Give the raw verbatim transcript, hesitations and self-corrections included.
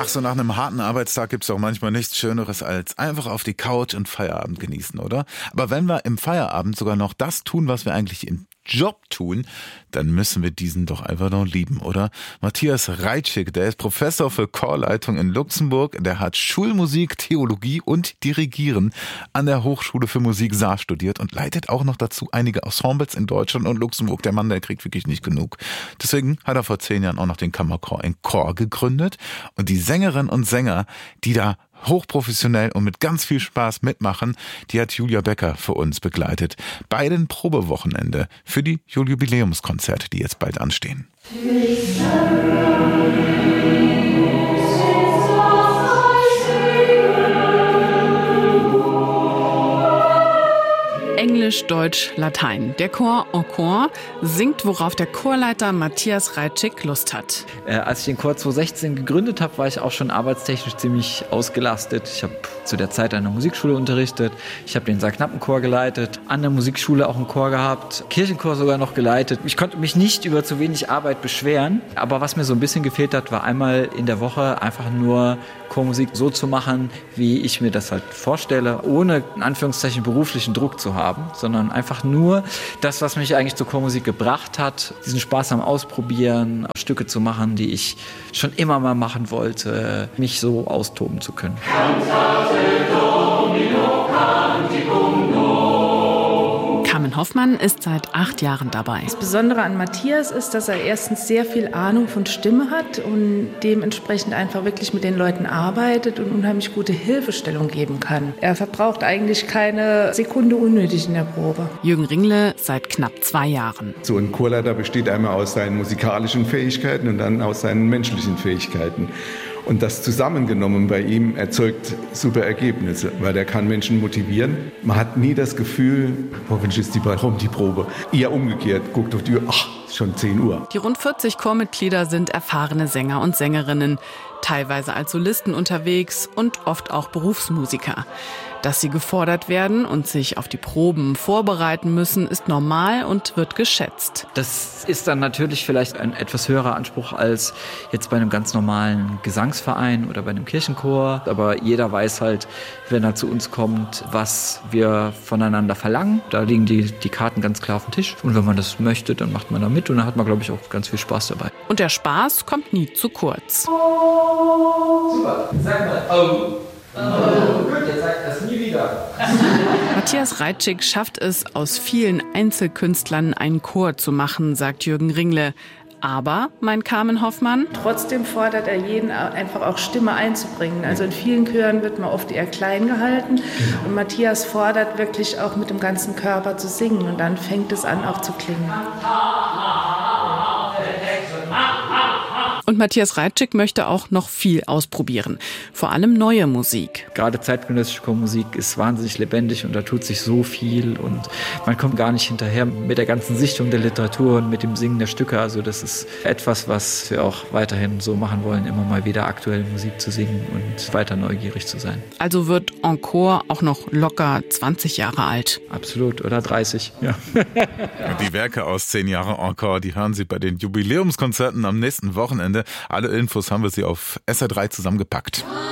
Ach, so nach einem harten Arbeitstag gibt's doch manchmal nichts Schöneres als einfach auf die Couch und Feierabend genießen, oder? Aber wenn wir im Feierabend sogar noch das tun, was wir eigentlich im Job tun, dann müssen wir diesen doch einfach noch lieben, oder? Matthias Reitschik, der ist Professor für Chorleitung in Luxemburg, der hat Schulmusik, Theologie und Dirigieren an der Hochschule für Musik Saar studiert und leitet auch noch dazu einige Ensembles in Deutschland und Luxemburg. Der Mann, der kriegt wirklich nicht genug. Deswegen hat er vor zehn Jahren auch noch den Kammerchor in Chor gegründet und die Sängerinnen und Sänger, die da hochprofessionell und mit ganz viel Spaß mitmachen, die hat Julia Becker für uns begleitet. Bei den Probewochenende für die Jubiläumskonzerte, die jetzt bald anstehen. Englisch, Deutsch, Latein. Der Chor en Chor singt, worauf der Chorleiter Matthias Reitschik Lust hat. Äh, als ich den Chor zwanzig sechzehn gegründet habe, war ich auch schon arbeitstechnisch ziemlich ausgelastet. Ich habe zu der Zeit an der Musikschule unterrichtet. Ich habe den Saarknappenchor geleitet, an der Musikschule auch einen Chor gehabt, Kirchenchor sogar noch geleitet. Ich konnte mich nicht über zu wenig Arbeit beschweren. Aber was mir so ein bisschen gefehlt hat, war einmal in der Woche einfach nur Chormusik so zu machen, wie ich mir das halt vorstelle, ohne in Anführungszeichen beruflichen Druck zu haben, sondern einfach nur das, was mich eigentlich zur Chormusik gebracht hat, diesen Spaß am Ausprobieren, Stücke zu machen, die ich schon immer mal machen wollte, mich so austoben zu können. Carmen Hoffmann ist seit acht Jahren dabei. Das Besondere an Matthias ist, dass er erstens sehr viel Ahnung von Stimme hat und dementsprechend einfach wirklich mit den Leuten arbeitet und unheimlich gute Hilfestellung geben kann. Er verbraucht eigentlich keine Sekunde unnötig in der Probe. Jürgen Ringle seit knapp zwei Jahren. So ein Chorleiter besteht einmal aus seinen musikalischen Fähigkeiten und dann aus seinen menschlichen Fähigkeiten. Und das zusammengenommen bei ihm erzeugt super Ergebnisse, weil er kann Menschen motivieren. Man hat nie das Gefühl, hoffentlich ist die bald rum, die Probe. Eher umgekehrt, guckt auf die Uhr, ach, ist schon zehn Uhr. Die rund vierzig Chormitglieder sind erfahrene Sänger und Sängerinnen, teilweise als Solisten unterwegs und oft auch Berufsmusiker. Dass sie gefordert werden und sich auf die Proben vorbereiten müssen, ist normal und wird geschätzt. Das ist dann natürlich vielleicht ein etwas höherer Anspruch als jetzt bei einem ganz normalen Gesangsverein oder bei einem Kirchenchor. Aber jeder weiß halt, wenn er zu uns kommt, was wir voneinander verlangen. Da liegen die, die Karten ganz klar auf dem Tisch. Und wenn man das möchte, dann macht man da mit und dann hat man, glaube ich, auch ganz viel Spaß dabei. Und der Spaß kommt nie zu kurz. Super, sag mal, oh. Oh, gut, jetzt sagt das nie wieder. Matthias Reitschik schafft es, aus vielen Einzelkünstlern einen Chor zu machen, sagt Jürgen Ringle. Aber, meint Carmen Hoffmann, trotzdem fordert er jeden einfach auch Stimme einzubringen. Also in vielen Chören wird man oft eher klein gehalten. Und Matthias fordert wirklich auch mit dem ganzen Körper zu singen. Und dann fängt es an auch zu klingen. Und Matthias Reitschik möchte auch noch viel ausprobieren. Vor allem neue Musik. Gerade zeitgenössische Chormusik ist wahnsinnig lebendig und da tut sich so viel. Und man kommt gar nicht hinterher mit der ganzen Sichtung der Literatur und mit dem Singen der Stücke. Also das ist etwas, was wir auch weiterhin so machen wollen, immer mal wieder aktuelle Musik zu singen und weiter neugierig zu sein. Also wird en Chor auch noch locker zwanzig Jahre alt. Absolut, oder dreißig, ja. Die Werke aus zehn Jahre en Chor, die hören Sie bei den Jubiläumskonzerten am nächsten Wochenende. Alle Infos haben wir Sie auf S R drei zusammengepackt.